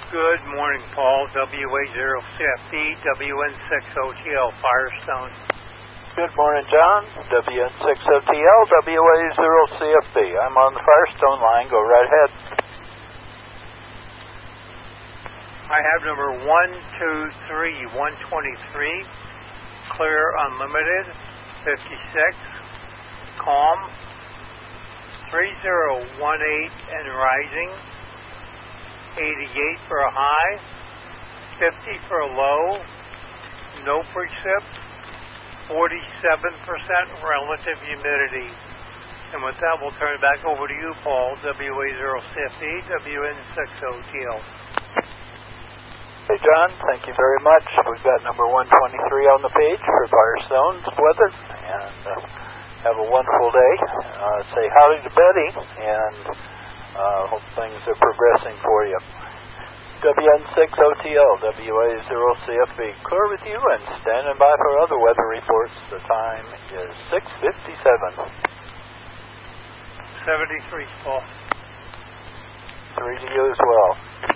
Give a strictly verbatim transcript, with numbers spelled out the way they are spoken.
Good morning, Paul. W A zero C F B, W N six O T L, Firestone. Good morning, John. W N six O T L, W A zero C F B. I'm on the Firestone line. Go right ahead. I have number one two three one twenty-three, Clear Unlimited, fifty-six, Calm, three zero one eight and rising, eighty-eight for a high, fifty for a low, no precip, forty-seven percent relative humidity. And with that, we'll turn it back over to you, Paul, W A zero C F B, W N six O T L. Hey, John, thank you very much. We've got number one twenty-three on the page for Firestone's weather, and uh, have a wonderful day. Uh, say howdy to Betty, and uh, hope things are progressing for you. W N six O T L, W A zero C F B, clear with you and standing by for other weather reports. The time is six fifty-seven. seventy-three, Paul. Three to you as well.